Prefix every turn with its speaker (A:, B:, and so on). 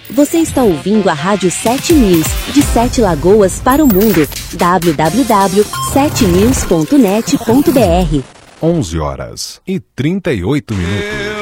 A: Você está ouvindo a Rádio 7 News, de 7 Lagoas para o mundo. www.7news.net.br
B: 11h38.